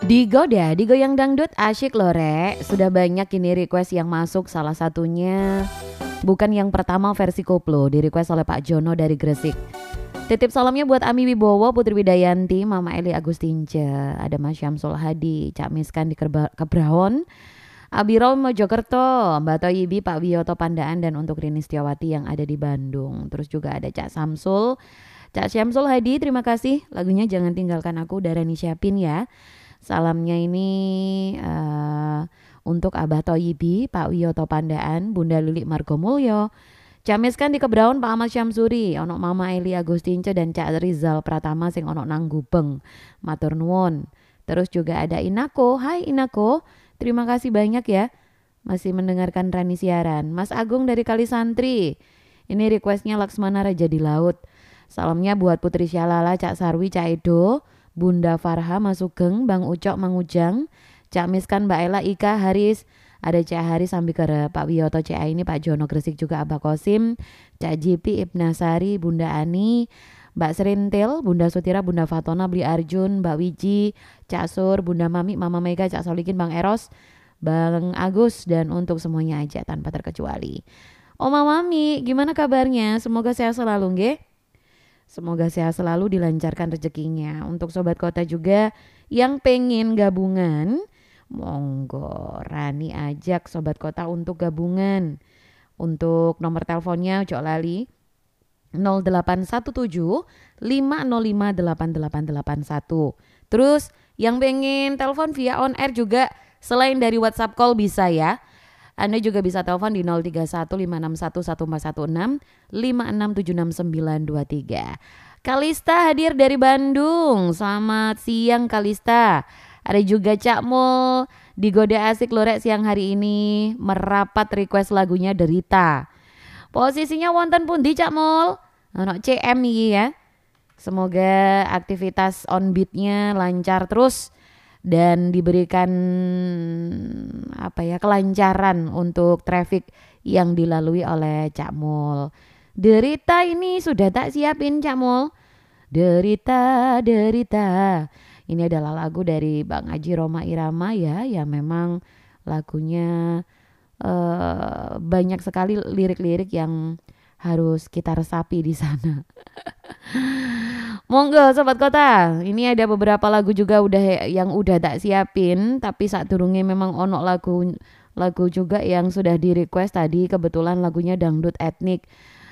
Digoda, digoyang dangdut asyik loh Rek. Sudah banyak ini request yang masuk, salah satunya bukan yang pertama versi koplo, di request oleh Pak Jono dari Gresik. Titip salamnya buat Ami Wibowo, Putri Widayanti, Mama Eli Agustince, ada Mas Syamsul Hadi, Cak Miskan di Kebrahon, Abiro Mojokerto, Mbak Toyibi, Pak Wiyoto Pandaan, dan untuk Rini Setiawati yang ada di Bandung. Terus juga ada Cak Samsul, Cak Syamsul Hadi, terima kasih. Lagunya Jangan Tinggalkan Aku udah Reni siapin ya. Salamnya ini untuk Abah Toyibi, Pak Wiyoto Pandaan, Bunda Luli Margomulyo, Camiskan di Kebraun Pak Ahmad Syamsuri, ono Mama Eli Agustince dan Cak Rizal Pratama sing ono nang Gubeng. Matur nuwun. Terus juga ada Inako, hai Inako, terima kasih banyak ya masih mendengarkan Rani siaran. Mas Agung dari Kalisantri, ini requestnya Laksmana Raja di Laut. Salamnya buat Putri Syalala, Cak Sarwi, Cak Edo, Bunda Farha, Mas Sugeng, Bang Ucok, Mang Ujang, Cak Miskan, Mbak Ella, Ika, Haris, ada Cak Haris sambil ke Pak Wiyoto, CA ini Pak Jono Gresik juga Abah Kosim, Cak Jipi, Ibnasari, Bunda Ani, Mbak Serintil, Bunda Sutira, Bunda Fatona, Bli Arjun, Mbak Wiji, Cak Sur, Bunda Mami, Mama Mega, Cak Solikin, Bang Eros, Bang Agus, dan untuk semuanya aja tanpa terkecuali. Oma Mami, gimana kabarnya? Semoga sehat selalu nggih. Semoga sehat selalu, dilancarkan rezekinya. Untuk Sobat Kota juga yang pengen gabungan, monggo Rani ajak Sobat Kota untuk gabungan. Untuk nomor teleponnya ojo lali 0817 505 8881. Terus yang pengen telepon via on air juga selain dari WhatsApp call bisa ya. Anda juga bisa telepon di 031 561 1416 5676923. Kalista hadir dari Bandung. Selamat siang Kalista. Ada juga Cak Mul di Goda Asik Lorek siang hari ini merapat request lagunya Derita. Posisinya wonten pundi Cak Mul? Ono CM iki ya. Semoga aktivitas on beat-nya lancar terus dan diberikan kelancaran untuk traffic yang dilalui oleh Cak Mul. Derita ini sudah tak siapin Cak Mul. Derita, derita. Ini adalah lagu dari Bang Haji Roma Irama ya, yang memang lagunya banyak sekali lirik-lirik yang harus kita resapi di sana. Monggo Sobat Kota, ini ada beberapa lagu juga yang udah tak siapin, tapi saat durungnya memang ono lagu juga yang sudah di request tadi, kebetulan lagunya dangdut etnik.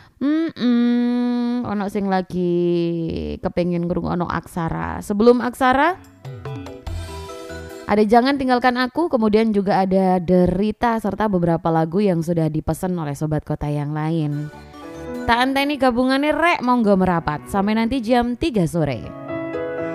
Ono sing lagi kepengen ngrungokno Aksara. Sebelum Aksara ada Jangan Tinggalkan Aku, kemudian juga ada Derita serta beberapa lagu yang sudah dipesan oleh Sobat Kota yang lain. Tak anteni gabungannya Rek, monggo merapat sampai nanti jam 3 sore.